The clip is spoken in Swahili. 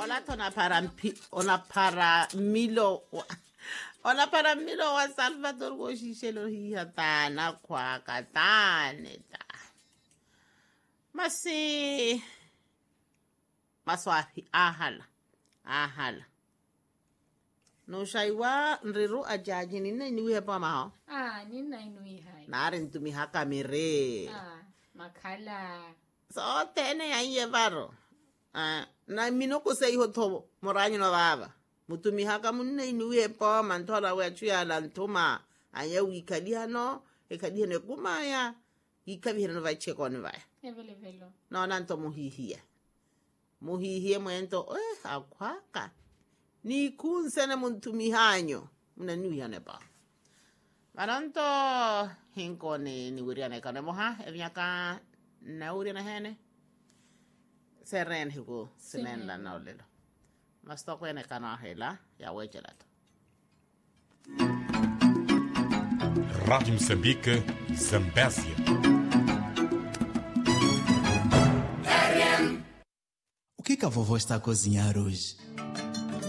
Olato ona para milo wa Salvador go shishelo hi hatana kwa katane ta. Maswahi ahala. No shaiwa nriru ajaji nina inui hapa maho. Nina inui hai. Narin tumi haka mire. Makala. So tene ya iye varo. Na minoko sei hoto moranyo na baba. Mutumi haka munne inui hapa mantora wechu ya lantoma. Aya wikalia no. Ekalia ne kumaya. Ikabi hino vai cheko ni vai. Velo. No nanto muhihia. Muhihia mwento. Akwaka. Ni kunsene muntumi hanyo. Muna nui hane pa. Maranto hinko ni wiriane kane moha. Eviaka na wiriane hene. Seren hiku sinen la na ulelo. Mastoko ene kana hela ya wejelato. Rádio Moçambique, Zambésia. O que a vovó está a cozinhar hoje?